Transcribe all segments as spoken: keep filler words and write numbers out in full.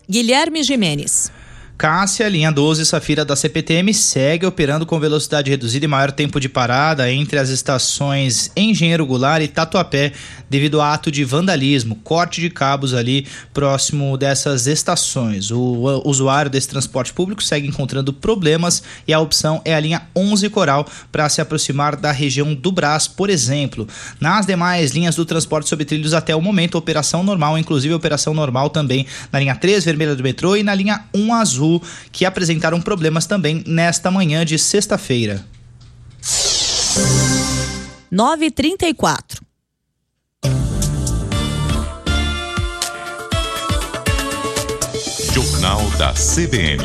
Guilherme Gimenez. Cássia, linha doze Safira da C P T M segue operando com velocidade reduzida e maior tempo de parada entre as estações Engenheiro Goulart e Tatuapé, devido a ato de vandalismo, corte de cabos ali próximo dessas estações. O usuário desse transporte público segue encontrando problemas e a opção é a linha onze Coral para se aproximar da região do Brás, por exemplo. Nas demais linhas do transporte sobre trilhos até o momento, operação normal, inclusive operação normal também na linha três vermelha do metrô e na linha um azul, que apresentaram problemas também nesta manhã de sexta-feira. nove e trinta e quatro. Jornal da C B N.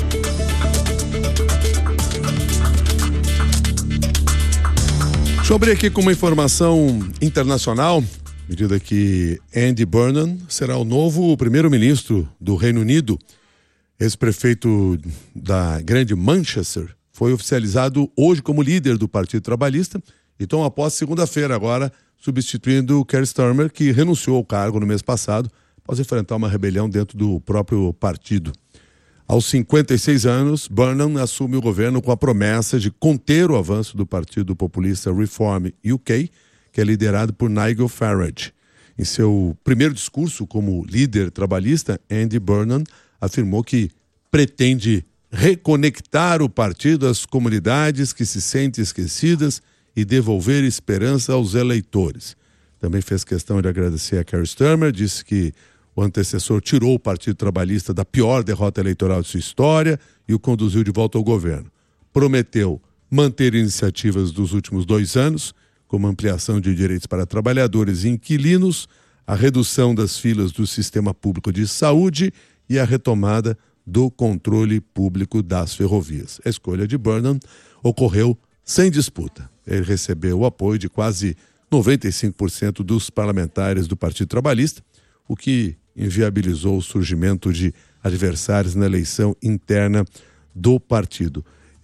Deixa eu abrir aqui com uma informação internacional, à medida que Andy Burnham será o novo primeiro-ministro do Reino Unido. Esse prefeito da grande Manchester foi oficializado hoje como líder do Partido Trabalhista e toma posse segunda-feira agora, substituindo Keir Starmer, que renunciou ao cargo no mês passado após enfrentar uma rebelião dentro do próprio partido. Aos cinquenta e seis anos, Burnham assume o governo com a promessa de conter o avanço do partido populista Reform U K, que é liderado por Nigel Farage. Em seu primeiro discurso como líder trabalhista, Andy Burnham afirmou que pretende reconectar o partido às comunidades que se sentem esquecidas e devolver esperança aos eleitores. Também fez questão de agradecer a Keir Starmer, disse que o antecessor tirou o Partido Trabalhista da pior derrota eleitoral de sua história e o conduziu de volta ao governo. Prometeu manter iniciativas dos últimos dois anos, como ampliação de direitos para trabalhadores e inquilinos, a redução das filas do sistema público de saúde e a retomada do controle público das ferrovias. A escolha de Burnham ocorreu sem disputa. Ele recebeu o apoio de quase noventa e cinco por cento dos parlamentares do Partido Trabalhista, o que inviabilizou o surgimento de adversários na eleição interna do partido.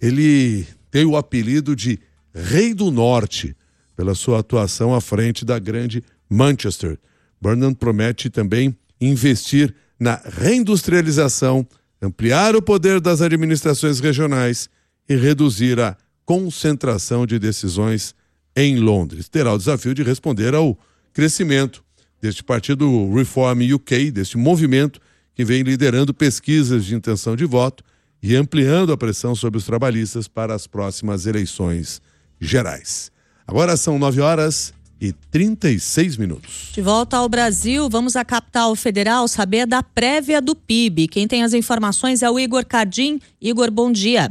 Ele tem o apelido de Rei do Norte, pela sua atuação à frente da grande Manchester. Burnham promete também investir na reindustrialização, ampliar o poder das administrações regionais e reduzir a concentração de decisões em Londres. Terá o desafio de responder ao crescimento deste partido Reform U K, deste movimento que vem liderando pesquisas de intenção de voto e ampliando a pressão sobre os trabalhistas para as próximas eleições gerais. Agora são nove horas e trinta e seis minutos. De volta ao Brasil, vamos à capital federal saber da prévia do P I B. Quem tem as informações é o Igor Cardim. Igor, bom dia.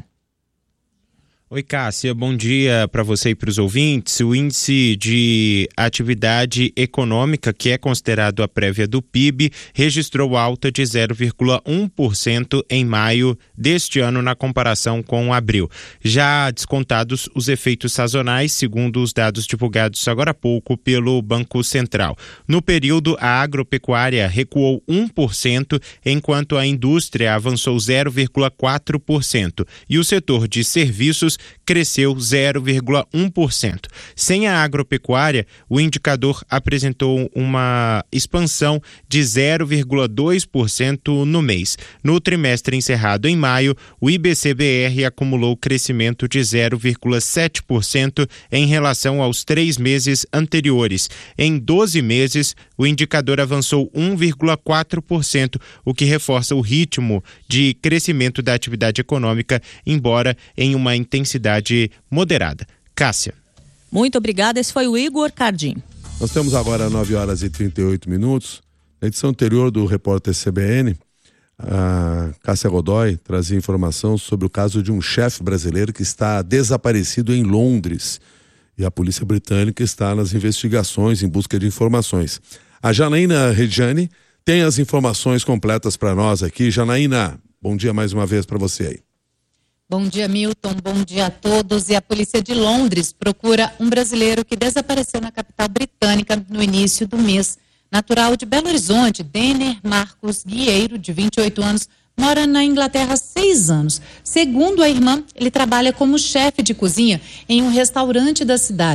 Oi, Cássia, bom dia para você e para os ouvintes. O índice de atividade econômica, que é considerado a prévia do P I B, registrou alta de zero vírgula um por cento em maio deste ano na comparação com abril. Já descontados os efeitos sazonais, segundo os dados divulgados agora há pouco pelo Banco Central. No período, a agropecuária recuou um por cento, enquanto a indústria avançou zero vírgula quatro por cento e o setor de serviços cresceu zero vírgula um por cento. Sem a agropecuária, o indicador apresentou uma expansão de zero vírgula dois por cento no mês. No trimestre encerrado em maio, o I B C B R acumulou crescimento de zero vírgula sete por cento em relação aos três meses anteriores. Em doze meses, o indicador avançou um vírgula quatro por cento, o que reforça o ritmo de crescimento da atividade econômica, embora em uma intensidade moderada. Cássia. Muito obrigada, esse foi o Igor Cardim. Nós temos agora nove horas e trinta e oito minutos. Na edição anterior do Repórter C B N, a Cássia Godoy trazia informação sobre o caso de um chefe brasileiro que está desaparecido em Londres. E a polícia britânica está nas investigações em busca de informações. A Janaína Reggiani tem as informações completas para nós aqui. Janaína, bom dia mais uma vez para você aí. Bom dia, Milton. Bom dia a todos. E a polícia de Londres procura um brasileiro que desapareceu na capital britânica no início do mês. Natural de Belo Horizonte, Denner Marcos Guieiro, de vinte e oito anos, mora na Inglaterra há seis anos. Segundo a irmã, ele trabalha como chefe de cozinha em um restaurante da cidade.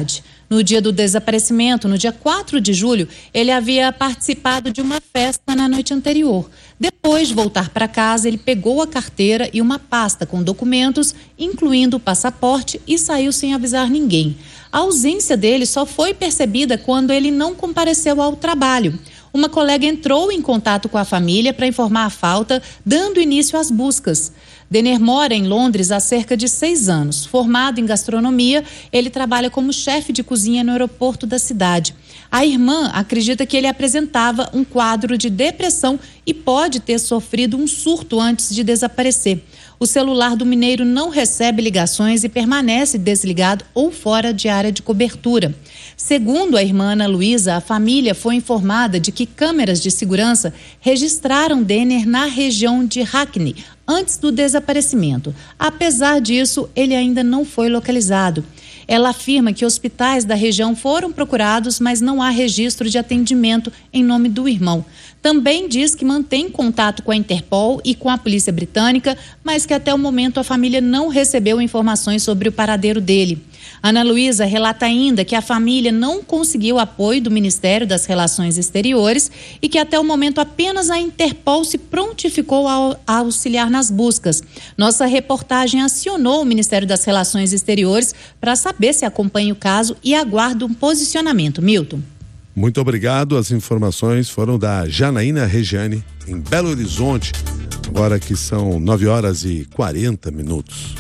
No dia do desaparecimento, no dia quatro de julho, ele havia participado de uma festa na noite anterior. Depois de voltar para casa, ele pegou a carteira e uma pasta com documentos, incluindo o passaporte, e saiu sem avisar ninguém. A ausência dele só foi percebida quando ele não compareceu ao trabalho. Uma colega entrou em contato com a família para informar a falta, dando início às buscas. Denner mora em Londres há cerca de seis anos. Formado em gastronomia, ele trabalha como chefe de cozinha no aeroporto da cidade. A irmã acredita que ele apresentava um quadro de depressão e pode ter sofrido um surto antes de desaparecer. O celular do mineiro não recebe ligações e permanece desligado ou fora de área de cobertura. Segundo a irmã Ana Luísa, a família foi informada de que câmeras de segurança registraram Denner na região de Hackney antes do desaparecimento. Apesar disso, ele ainda não foi localizado. Ela afirma que hospitais da região foram procurados, mas não há registro de atendimento em nome do irmão. Também diz que mantém contato com a Interpol e com a polícia britânica, mas que até o momento a família não recebeu informações sobre o paradeiro dele. Ana Luísa relata ainda que a família não conseguiu apoio do Ministério das Relações Exteriores e que até o momento apenas a Interpol se prontificou a auxiliar nas buscas. Nossa reportagem acionou o Ministério das Relações Exteriores para saber se acompanha o caso e aguarda um posicionamento. Milton. Muito obrigado. As informações foram da Janaína Regiane, em Belo Horizonte, agora que são nove horas e quarenta minutos.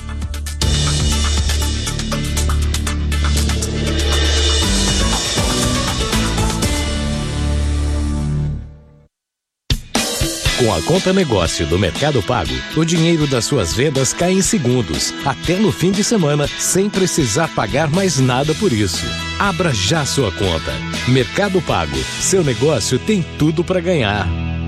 Com a conta negócio do Mercado Pago, o dinheiro das suas vendas cai em segundos, até no fim de semana, sem precisar pagar mais nada por isso. Abra já sua conta. Mercado Pago, seu negócio tem tudo para ganhar.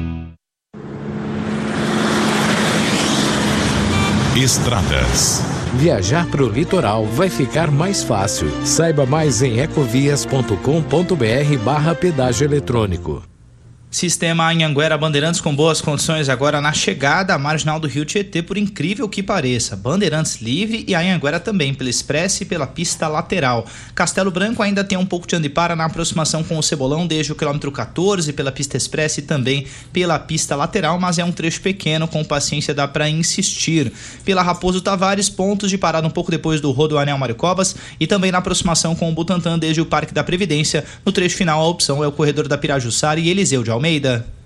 Estradas. Viajar para o litoral vai ficar mais fácil. Saiba mais em ecovias ponto com ponto br barra pedágio eletrônico. Sistema Anhanguera Bandeirantes com boas condições agora na chegada à marginal do Rio Tietê, por incrível que pareça. Bandeirantes livre e Anhanguera também, pela expressa e pela pista lateral. Castelo Branco ainda tem um pouco de andipara na aproximação com o Cebolão, desde o quilômetro quatorze, pela pista expressa e também pela pista lateral, mas é um trecho pequeno, com paciência dá para insistir. Pela Raposo Tavares, pontos de parada um pouco depois do Rodoanel Mário Covas e também na aproximação com o Butantã, desde o Parque da Previdência. No trecho final, a opção é o corredor da Pirajussara e Eliseu de Almeida.